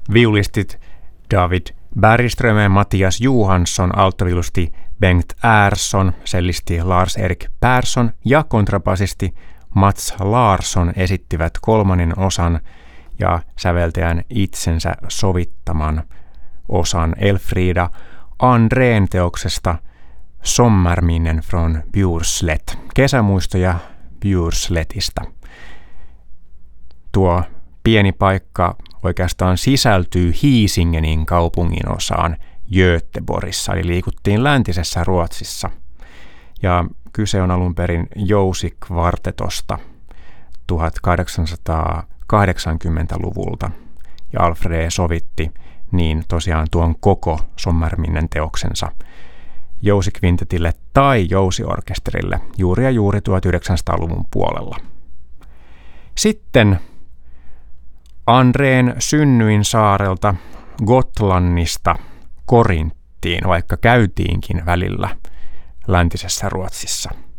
Viulistit David Bergström ja Mattias Johansson, alttoviulusti Bengt Ersson, cellisti Lars-Erik Persson ja kontrabasisti Mats Larsson esittivät kolmannen osan ja säveltäjän itsensä sovittaman osan Elfrida Andrén teoksesta Sommarminnen från Bjurslet, kesämuistoja Bjursletista. Tuo pieni paikka oikeastaan sisältyy Hiisingenin kaupungin osaan Göteborgissa, eli liikuttiin läntisessä Ruotsissa. Ja kyse on alun perin jousikvartetosta 1880-luvulta, ja Alfred sovitti niin tosiaan tuon koko Sommarminnen teoksensa jousikvintetille tai jousiorkesterille juuri ja juuri 1900-luvun puolella. Sitten Andrén synnyin saarelta Gotlannista Korinttiin, vaikka käytiinkin välillä läntisessä Ruotsissa.